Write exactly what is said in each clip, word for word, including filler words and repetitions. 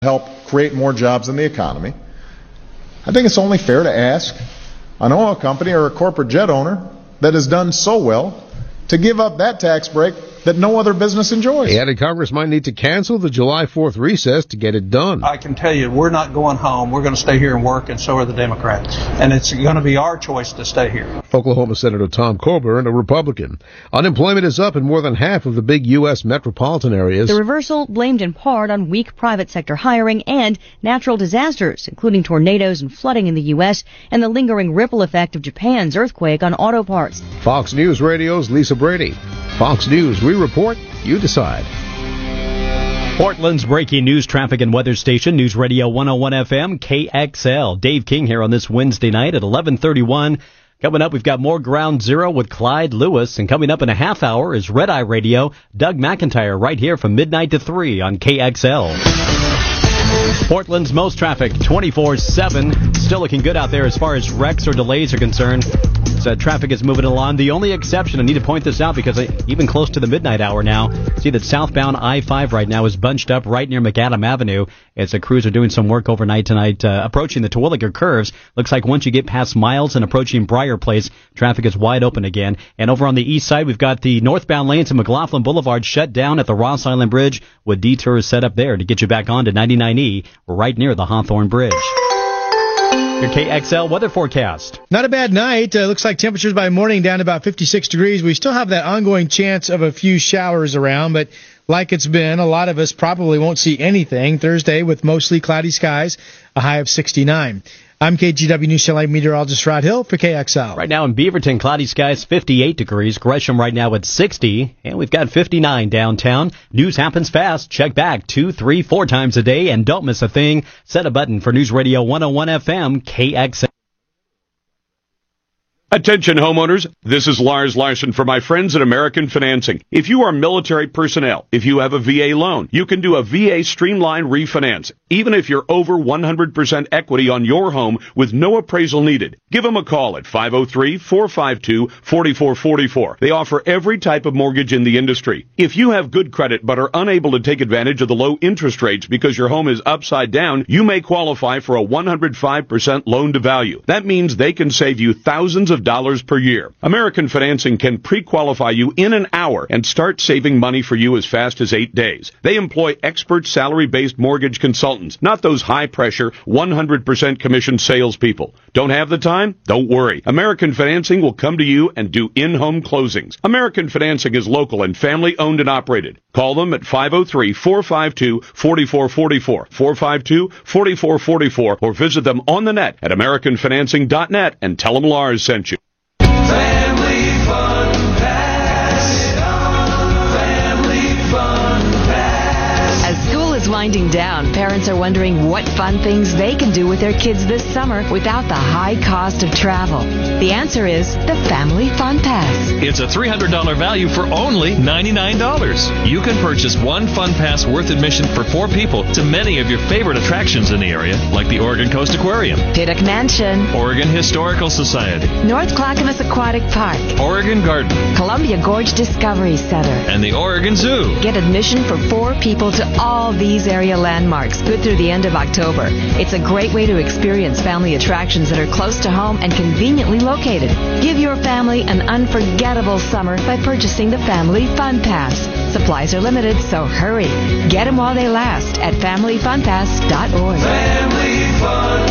help create more jobs in the economy, I think it's only fair to ask an oil company or a corporate jet owner that has done so well to give up that tax break that no other business enjoys. He added Congress might need to cancel the July fourth recess to get it done. I can tell you, we're not going home. We're going to stay here and work, and so are the Democrats. And it's going to be our choice to stay here. Oklahoma Senator Tom Coburn, a Republican. Unemployment is up in more than half of the big U S metropolitan areas. The reversal blamed in part on weak private sector hiring and natural disasters, including tornadoes and flooding in the U S and the lingering ripple effect of Japan's earthquake on auto parts. Fox News Radio's Lisa Brady. Fox News, we report, you decide. Portland's breaking news, traffic, and weather station, News Radio one oh one F M, K X L. Dave King here on this Wednesday night at eleven thirty-one. Coming up, we've got more Ground Zero with Clyde Lewis, and coming up in a half hour is Red Eye Radio. Doug McIntyre right here from midnight to three on K X L. Portland's most traffic, twenty-four seven. Still looking good out there as far as wrecks or delays are concerned. So traffic is moving along. The only exception, I need to point this out because I, even close to the midnight hour now, see that southbound I five right now is bunched up right near McAdam Avenue as the crews are doing some work overnight tonight, uh, approaching the Terwilliger curves. Looks like once you get past Miles and approaching Briar Place, traffic is wide open again. And over on the east side, we've got the northbound lanes to McLaughlin Boulevard shut down at the Ross Island Bridge with detours set up there to get you back onto ninety-nine E right near the Hawthorne Bridge. Your K X L weather forecast. Not a bad night. Uh, looks like temperatures by morning down to about fifty-six degrees. We still have that ongoing chance of a few showers around, but like it's been, a lot of us probably won't see anything Thursday with mostly cloudy skies, a high of sixty-nine. I'm K G W News Channel meteorologist Rod Hill for K X L. Right now in Beaverton, cloudy skies, fifty-eight degrees. Gresham right now at sixty, and we've got fifty-nine downtown. News happens fast. Check back two, three, four times a day, and don't miss a thing. Set a button for News Radio one oh one F M, K X L. Attention homeowners, this is Lars Larson for my friends at American Financing. If you are military personnel, if you have a V A loan, you can do a V A streamline refinance, even if you're over one hundred percent equity on your home with no appraisal needed. Give them a call at five oh three, four five two, four four four four. They offer every type of mortgage in the industry. If you have good credit but are unable to take advantage of the low interest rates because your home is upside down, you may qualify for a one hundred five percent loan to value. That means they can save you thousands of dollars per year. American Financing can pre-qualify you in an hour and start saving money for you as fast as eight days. They employ expert salary-based mortgage consultants, not those high-pressure, one hundred percent commission salespeople. Don't have the time? Don't worry. American Financing will come to you and do in-home closings. American Financing is local and family-owned and operated. Call them at five oh three, four five two, four four four four, four five two, four four four four, or visit them on the net at american financing dot net and tell them Lars sent you. Family Fun Pass. Family Fun Pass. As school is winding down, parents are wondering what fun things they can do with their kids this summer without the high cost of travel. The answer is the Family Fun Pass. It's a three hundred dollars value for only ninety-nine dollars. You can purchase one Fun Pass worth admission for four people to many of your favorite attractions in the area, like the Oregon Coast Aquarium, Pittock Mansion, Oregon Historical Society, North Clackamas Aquatic Park, Oregon Garden, Columbia Gorge Discovery Center, and the Oregon Zoo. Get admission for four people to all these area landmarks, good through the end of October. It's a great way to experience family attractions that are close to home and conveniently located. Give your family an unforgettable summer by purchasing the Family Fun Pass. Supplies are limited, so hurry. Get them while they last at family fun pass dot org. Family Fun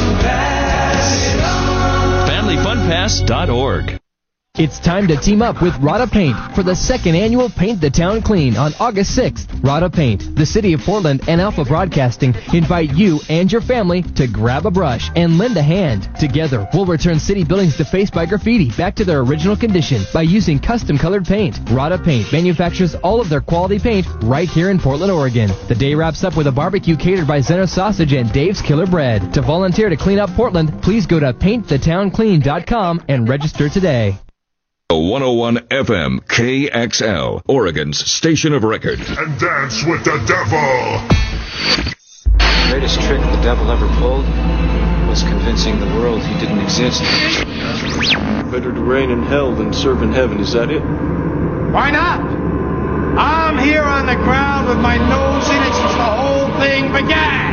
Pass. family fun pass dot org. It's time to team up with Rada Paint for the second annual Paint the Town Clean on August sixth. Rada Paint, the City of Portland, and Alpha Broadcasting invite you and your family to grab a brush and lend a hand. Together, we'll return city buildings defaced by graffiti back to their original condition by using custom-colored paint. Rada Paint manufactures all of their quality paint right here in Portland, Oregon. The day wraps up with a barbecue catered by Zeno Sausage and Dave's Killer Bread. To volunteer to clean up Portland, please go to paint the town clean dot com and register today. one oh one F M K X L, Oregon's station of record. And dance with the devil. The greatest trick the devil ever pulled was convincing the world he didn't exist. Better to reign in hell than serve in heaven, is that it? Why not? I'm here on the ground with my nose in it since the whole thing began.